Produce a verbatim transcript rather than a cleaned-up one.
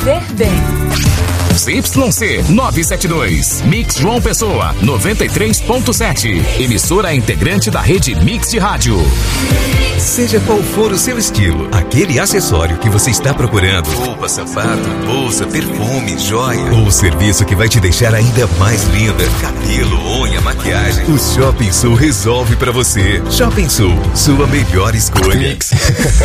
Ver bem. Z Y C novecentos e setenta e dois, Mix João Pessoa, noventa e três ponto sete. Emissora integrante da rede Mix de Rádio. Seja qual for o seu estilo, aquele acessório que você está procurando, roupa, sapato, bolsa, perfume, joia, ou o serviço que vai te deixar ainda mais linda, cabelo, unha, maquiagem, o Shopping Sul resolve pra você. Shopping Sul, sua melhor escolha. Mix.